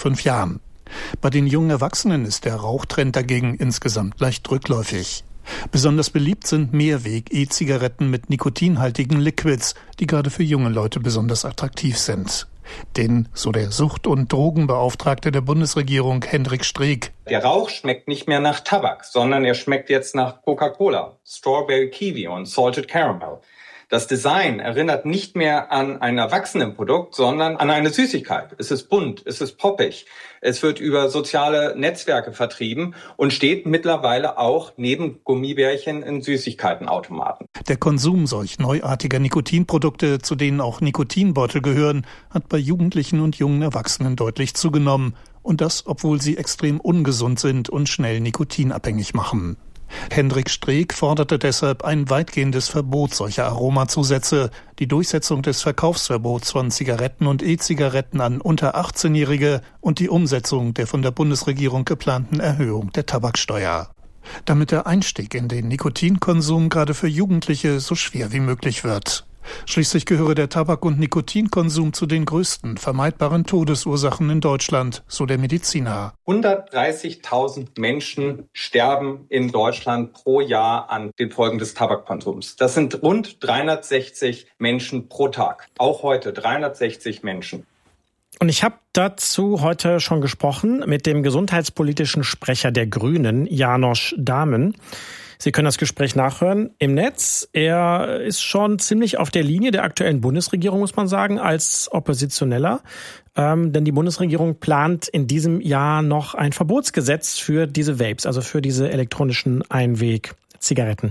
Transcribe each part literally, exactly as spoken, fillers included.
fünf Jahren. Bei den jungen Erwachsenen ist der Rauchtrend dagegen insgesamt leicht rückläufig. Besonders beliebt sind Mehrweg-E-Zigaretten mit nikotinhaltigen Liquids, die gerade für junge Leute besonders attraktiv sind. Denn, so der Sucht- und Drogenbeauftragte der Bundesregierung Hendrik Streeck: Der Rauch schmeckt nicht mehr nach Tabak, sondern er schmeckt jetzt nach Coca-Cola, Strawberry Kiwi und Salted Caramel. Das Design erinnert nicht mehr an ein Erwachsenenprodukt, sondern an eine Süßigkeit. Es ist bunt, es ist poppig, es wird über soziale Netzwerke vertrieben und steht mittlerweile auch neben Gummibärchen in Süßigkeitenautomaten. Der Konsum solch neuartiger Nikotinprodukte, zu denen auch Nikotinbeutel gehören, hat bei Jugendlichen und jungen Erwachsenen deutlich zugenommen. Und das, obwohl sie extrem ungesund sind und schnell nikotinabhängig machen. Hendrik Streeck forderte deshalb ein weitgehendes Verbot solcher Aromazusätze, die Durchsetzung des Verkaufsverbots von Zigaretten und E-Zigaretten an unter achtzehnjährige und die Umsetzung der von der Bundesregierung geplanten Erhöhung der Tabaksteuer. Damit der Einstieg in den Nikotinkonsum gerade für Jugendliche so schwer wie möglich wird. Schließlich gehöre der Tabak- und Nikotinkonsum zu den größten vermeidbaren Todesursachen in Deutschland, so der Mediziner. hundertdreißigtausend Menschen sterben in Deutschland pro Jahr an den Folgen des Tabakkonsums. Das sind rund dreihundertsechzig Menschen pro Tag. Auch heute dreihundertsechzig Menschen. Und ich habe dazu heute schon gesprochen mit dem gesundheitspolitischen Sprecher der Grünen, János Dámen. Sie können das Gespräch nachhören im Netz. Er ist schon ziemlich auf der Linie der aktuellen Bundesregierung, muss man sagen, als Oppositioneller. Ähm, denn die Bundesregierung plant in diesem Jahr noch ein Verbotsgesetz für diese Vapes, also für diese elektronischen Einweg-Zigaretten.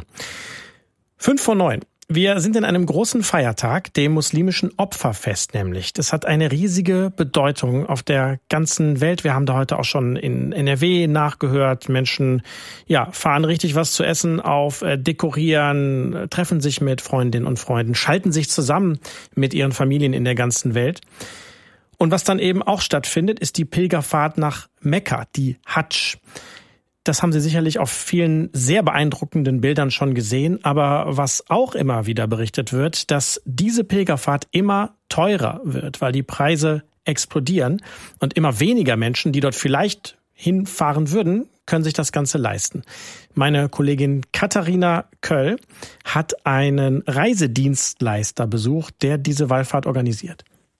Fünf vor neun. Wir sind in einem großen Feiertag, dem muslimischen Opferfest nämlich. Das hat eine riesige Bedeutung auf der ganzen Welt. Wir haben da heute auch schon in N R W nachgehört. Menschen ja, fahren richtig was zu essen auf, äh, dekorieren, äh, treffen sich mit Freundinnen und Freunden, schalten sich zusammen mit ihren Familien in der ganzen Welt. Und was dann eben auch stattfindet, ist die Pilgerfahrt nach Mekka, die Hadsch. Das haben Sie sicherlich auf vielen sehr beeindruckenden Bildern schon gesehen. Aber was auch immer wieder berichtet wird, dass diese Pilgerfahrt immer teurer wird, weil die Preise explodieren und immer weniger Menschen, die dort vielleicht hinfahren würden, können sich das Ganze leisten. Meine Kollegin Katharina Köll hat einen Reisedienstleister besucht, der diese Wallfahrt organisiert.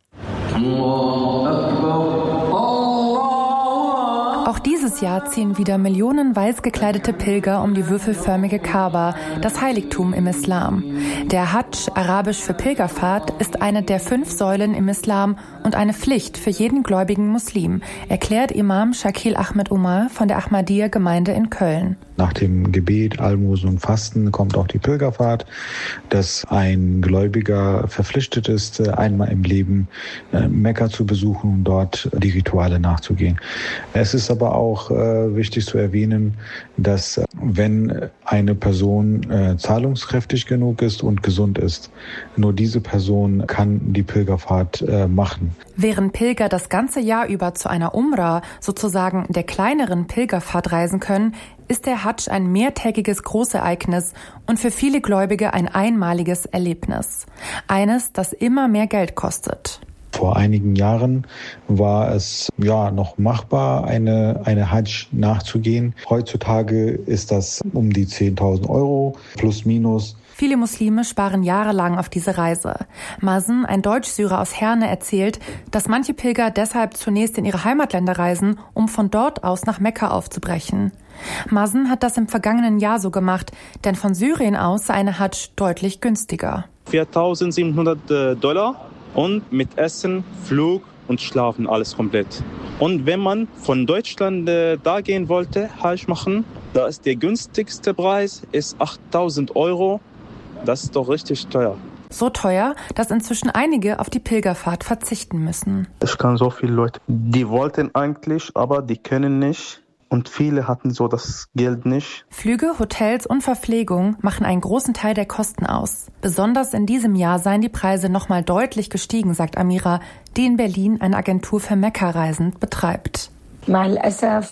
Auch dieses Jahr ziehen wieder Millionen weiß gekleidete Pilger um die würfelförmige Kaaba, das Heiligtum im Islam. Der Hadsch, arabisch für Pilgerfahrt, ist eine der fünf Säulen im Islam und eine Pflicht für jeden gläubigen Muslim, erklärt Imam Shakil Ahmed Umar von der Ahmadiyya-Gemeinde in Köln. Nach dem Gebet, Almosen und Fasten kommt auch die Pilgerfahrt, dass ein Gläubiger verpflichtet ist, einmal im Leben Mekka zu besuchen und dort die Rituale nachzugehen. Es ist aber auch äh, wichtig zu erwähnen, dass wenn eine Person äh, zahlungskräftig genug ist und gesund ist, nur diese Person kann die Pilgerfahrt äh, machen. Während Pilger das ganze Jahr über zu einer Umrah, sozusagen der kleineren Pilgerfahrt reisen können, ist der Hadsch ein mehrtägiges Großereignis und für viele Gläubige ein einmaliges Erlebnis. Eines, das immer mehr Geld kostet. Vor einigen Jahren war es ja noch machbar, eine, eine Hadsch nachzugehen. Heutzutage ist das um die zehntausend Euro plus minus. Viele Muslime sparen jahrelang auf diese Reise. Mazen, ein Deutschsyrer aus Herne, erzählt, dass manche Pilger deshalb zunächst in ihre Heimatländer reisen, um von dort aus nach Mekka aufzubrechen. Mazen hat das im vergangenen Jahr so gemacht, denn von Syrien aus sei eine Hadsch deutlich günstiger. viertausendsiebenhundert Dollar und mit Essen, Flug und Schlafen alles komplett. Und wenn man von Deutschland äh, da gehen wollte, Hajj machen, da ist der günstigste Preis ist achttausend Euro. Das ist doch richtig teuer. So teuer, dass inzwischen einige auf die Pilgerfahrt verzichten müssen. Ich kann so viele Leute, die wollten eigentlich, aber die können nicht. Und viele hatten so das Geld nicht. Flüge, Hotels und Verpflegung machen einen großen Teil der Kosten aus. Besonders in diesem Jahr seien die Preise nochmal deutlich gestiegen, sagt Amira, die in Berlin eine Agentur für Mekka-Reisen betreibt. Leider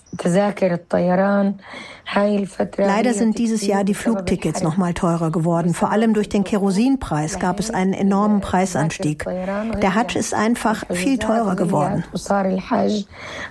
sind dieses Jahr die Flugtickets noch mal teurer geworden. Vor allem durch den Kerosinpreis gab es einen enormen Preisanstieg. Der Hadsch ist einfach viel teurer geworden.